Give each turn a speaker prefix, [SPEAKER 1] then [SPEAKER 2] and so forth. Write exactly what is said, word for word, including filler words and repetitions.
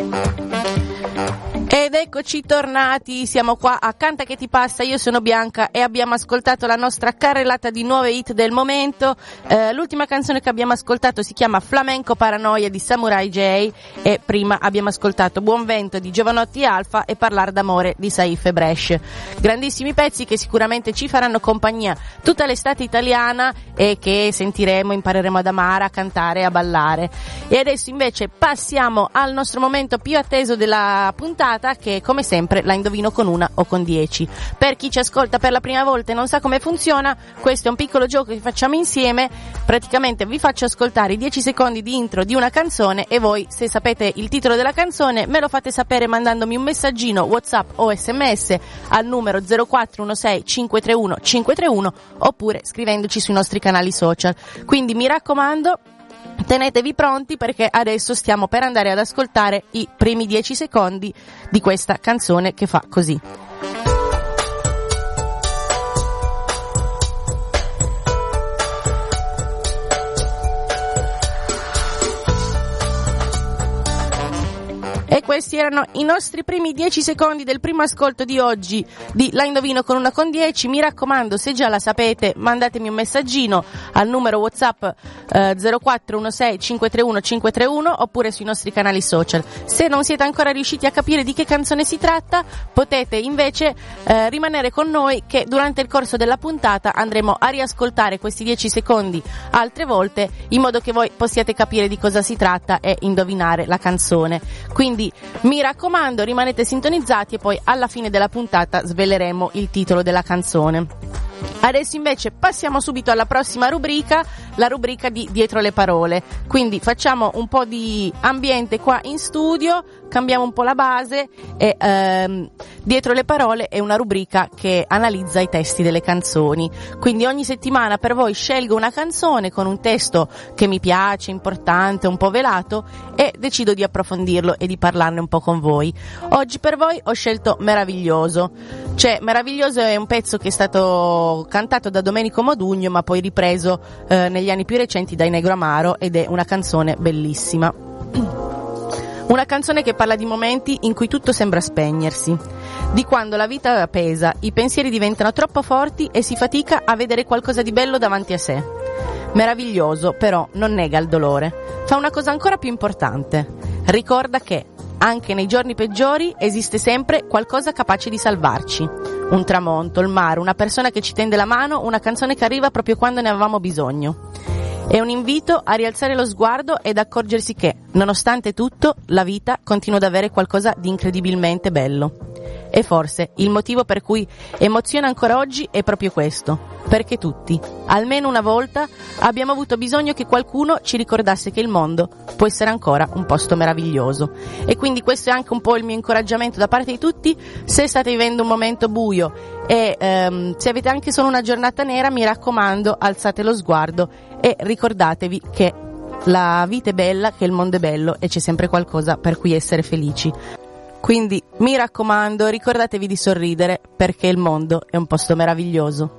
[SPEAKER 1] Ed eccoci tornati, siamo qua a Canta che ti passa, io sono Bianca e abbiamo ascoltato la nostra carrellata di nuove hit del momento. Eh, l'ultima canzone che abbiamo ascoltato si chiama Flamenco Paranoia di Samurai J e prima abbiamo ascoltato Buon Vento di Giovanotti Alfa e Parlar d'amore di Saif e Brescia. Grandissimi pezzi che sicuramente ci faranno compagnia tutta l'estate italiana e che sentiremo, impareremo ad amare, a cantare e a ballare. E adesso invece passiamo al nostro momento più atteso della puntata, che come sempre la indovino con una o con dieci. Per chi ci ascolta per la prima volta e non sa come funziona, questo è un piccolo gioco che facciamo insieme. Praticamente vi faccio ascoltare i dieci secondi di intro di una canzone e voi, se sapete il titolo della canzone, me lo fate sapere mandandomi un messaggino WhatsApp o sms al numero zero quattro uno sei cinque tre uno cinque tre uno oppure scrivendoci sui nostri canali social. Quindi mi raccomando, tenetevi pronti perché adesso stiamo per andare ad ascoltare i primi dieci secondi di questa canzone che fa così. E questi erano i nostri primi dieci secondi del primo ascolto di oggi di La Indovino con una con dieci. Mi raccomando, se già la sapete, mandatemi un messaggino al numero WhatsApp eh, zero quattro uno sei cinque tre uno cinque tre uno oppure sui nostri canali social. Se non siete ancora riusciti a capire di che canzone si tratta, potete invece eh, rimanere con noi, che durante il corso della puntata andremo a riascoltare questi dieci secondi altre volte, in modo che voi possiate capire di cosa si tratta e indovinare la canzone. Quindi mi raccomando, rimanete sintonizzati e poi alla fine della puntata sveleremo il titolo della canzone. Adesso invece passiamo subito alla prossima rubrica, la rubrica di Dietro le parole. Quindi facciamo un po' di ambiente qua in studio, cambiamo un po' la base e ehm, Dietro le parole è una rubrica che analizza i testi delle canzoni. Quindi ogni settimana per voi scelgo una canzone con un testo che mi piace, importante, un po' velato, e decido di approfondirlo e di parlarne un po' con voi. Oggi per voi ho scelto Meraviglioso. Cioè, Meraviglioso è un pezzo che è stato cantato da Domenico Modugno ma poi ripreso eh, negli anni più recenti dai Negro Amaro, ed è una canzone bellissima. Una canzone che parla di momenti in cui tutto sembra spegnersi, di quando la vita pesa, i pensieri diventano troppo forti e si fatica a vedere qualcosa di bello davanti a sé. Meraviglioso però non nega il dolore, fa una cosa ancora più importante: ricorda che anche nei giorni peggiori esiste sempre qualcosa capace di salvarci. Un tramonto, il mare, una persona che ci tende la mano, una canzone che arriva proprio quando ne avevamo bisogno. È un invito a rialzare lo sguardo ed accorgersi che, nonostante tutto, la vita continua ad avere qualcosa di incredibilmente bello. E forse il motivo per cui emoziona ancora oggi è proprio questo: perché tutti, almeno una volta, abbiamo avuto bisogno che qualcuno ci ricordasse che il mondo può essere ancora un posto meraviglioso. E quindi questo è anche un po' il mio incoraggiamento da parte di tutti. Se state vivendo un momento buio e ehm, se avete anche solo una giornata nera, mi raccomando, alzate lo sguardo e ricordatevi che la vita è bella, che il mondo è bello e c'è sempre qualcosa per cui essere felici. Quindi mi raccomando, ricordatevi di sorridere, perché il mondo è un posto meraviglioso.